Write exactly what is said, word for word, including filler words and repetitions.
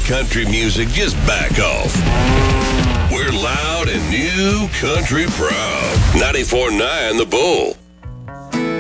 country music, just back off. We're loud and new country proud. ninety-four point nine The Bull.